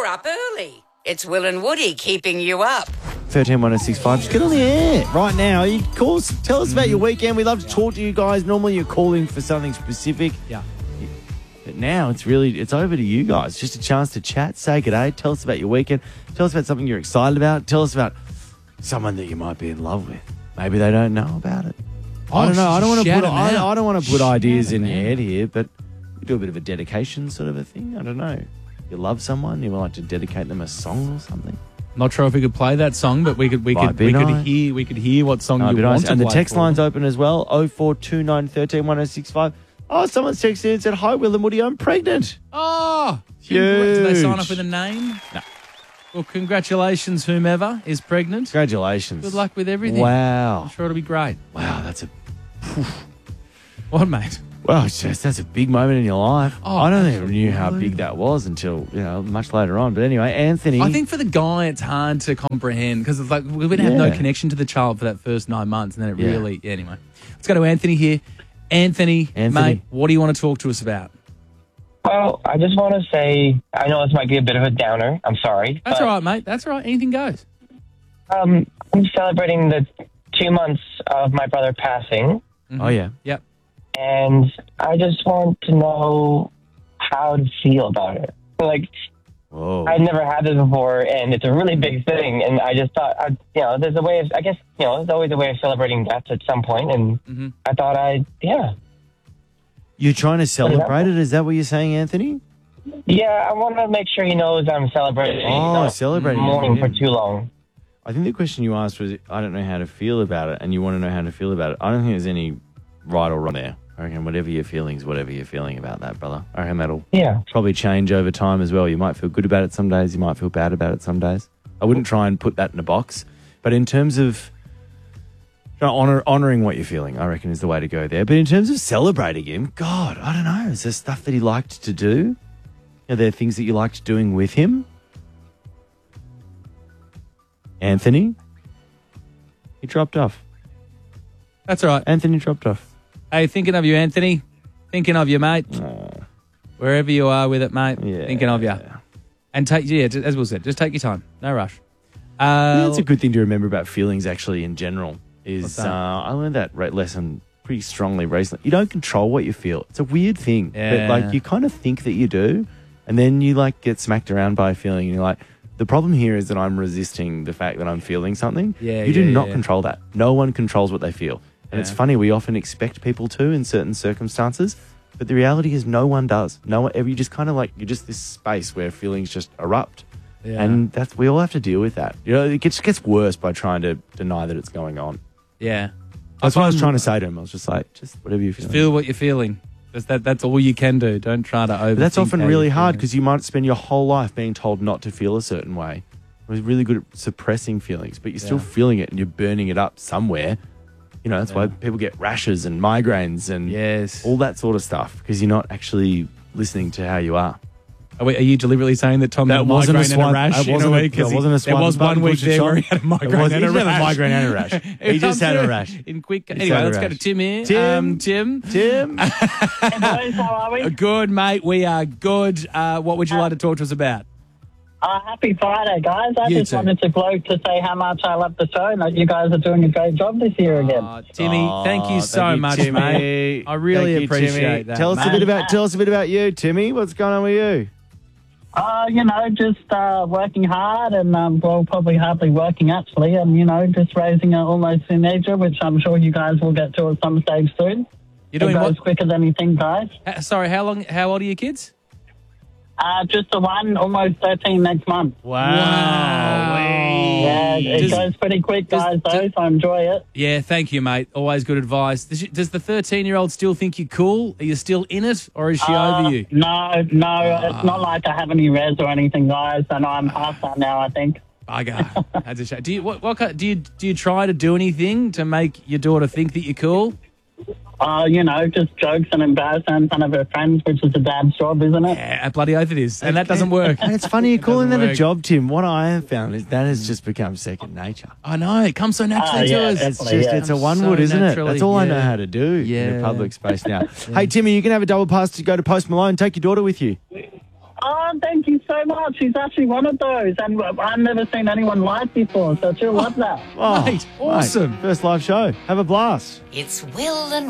up early. It's Will and Woody keeping you up. 131065. Just get on the air right now. You call us, tell us about your weekend. We love to talk to you guys. Normally you're calling for something specific. Yeah. But now it's over to you guys. Just a chance to chat, say good day, tell us about your weekend, tell us about something you're excited about, tell us about someone that you might be in love with. Maybe they don't know about it. I don't know. I don't want to put ideas in your head here, but we do a bit of a dedication sort of a thing. I don't know. You love someone, you would like to dedicate them a song or something. Not sure if we could play that song, but we could hear what song you want to And the play text for line's them. open as well. 0429 13 1065. Oh, someone's texted in and said, "Hi, Will and Woody, I'm pregnant." Oh, Huge. Did they sign off with a name? No. Well, congratulations, whomever is pregnant. Congratulations. Good luck with everything. Wow. I'm sure it'll be great. Wow, that's a What, mate? well, that's a big moment in your life. Oh, I don't even knew how big that was until much later on. But anyway, Anthony. I think for the guy, it's hard to comprehend because it's like we would have no connection to the child for that first 9 months, and then it really. Yeah, anyway, let's go to Anthony here. Anthony, mate, what do you want to talk to us about? Well, I just want to say, I know this might be a bit of a downer. I'm sorry. That's all right, mate. That's all right. Anything goes. I'm celebrating the 2 months of my brother passing, Mm-hmm. Oh, yeah. Yep. and I just want to know how to feel about it. Like, Whoa. I've never had this before, and it's a really big thing, and I just thought, there's a way of, I guess, there's always a way of celebrating death at some point, and I thought You're trying to celebrate it? Is that what you're saying, Anthony? I want to make sure he knows I'm celebrating. Oh, celebrating. Mourning for too long. I think the question you asked was, I don't know how to feel about it, and you want to know how to feel about it. I don't think there's any right or wrong there. I reckon whatever your feelings, whatever you're feeling about that, brother. I reckon that'll probably change over time as well. You might feel good about it some days. You might feel bad about it some days. I wouldn't try and put that in a box. But in terms of honouring what you're feeling, I reckon is the way to go there. But in terms of celebrating him, God, I don't know. Is there stuff that he liked to do? Are there things that you liked doing with him? Anthony? He dropped off. That's all right. Anthony dropped off. Hey, thinking of you, Anthony. Thinking of you, mate. Wherever you are with it, mate. Yeah. Thinking of you. And as Will said, just take your time. No rush. That's a good thing to remember about feelings actually in general. What's that? I learned that lesson pretty strongly recently. You don't control what you feel. It's a weird thing. Yeah. But you kind of think that you do, and then you get smacked around by a feeling and you're like, the problem here is that I'm resisting the fact that I'm feeling something. Yeah, you do not control that. No one controls what they feel. And it's funny, we often expect people to in certain circumstances, but the reality is no one does. No one ever. You just kind of you're just this space where feelings just erupt. Yeah. And we all have to deal with that. It gets worse by trying to deny that it's going on. Yeah. That's what I was trying to say to him. I was just like, just whatever you feel. Feel what you're feeling. That's all you can do. Don't try to overthink. But that's often how really you're hard feeling. because you might spend your whole life being told not to feel a certain way. I was really good at suppressing feelings, but you're still feeling it and you're burning it up somewhere. That's why people get rashes and migraines and all that sort of stuff because you're not actually listening to how you are. Are you deliberately saying that Tom had a migraine and a rash in a week? There was 1 week there where he had a migraine and a rash. He didn't have a migraine and a rash. He just had a rash. Anyway, let's go to Tim here. Tim. Hey boys, how are we? Good, mate. We are good. What would you like to talk to us about? Happy Friday, guys. I You just too. wanted to gloat to say how much I love the show and that you guys are doing a great job this year again. Timmy, thank you so much, Timmy. mate. I really Thank you, appreciate Timmy. that. Tell us a bit about you, Timmy. What's going on with you? Just working hard and, probably hardly working actually and, just raising an almost teenager, which I'm sure you guys will get to at some stage soon. You're doing it goes what? quicker than you think, guys. Sorry, how old are your kids? Just the one, almost 13 next month. Wow. Yeah, it goes pretty quick, guys, so enjoy it. Yeah, thank you, mate. Always good advice. Does the 13-year-old still think you're cool? Are you still in it, or is she over you? No, it's not like I have any res or anything, guys. I know I'm past that now, I think. Bugger. That's a shame. Do you try to do anything to make your daughter think that you're cool? Just jokes and embarrassment in front of her friends, which is a dad's job, isn't it? Yeah, bloody oath it is. And that doesn't work. And it's funny you're calling that doesn't a work. job, Tim. What I have found is that has just become second nature. I know. It comes so naturally to us. It's a one-wood, isn't it? That's all I know how to do in a public space now. Hey, Timmy, you can have a double pass to go to Post Malone. Take your daughter with you. Oh, thank you so much. She's actually one of those, and I've never seen anyone live before, so she'll love that. Oh, Mate, awesome. First live show. Have a blast. It's Will and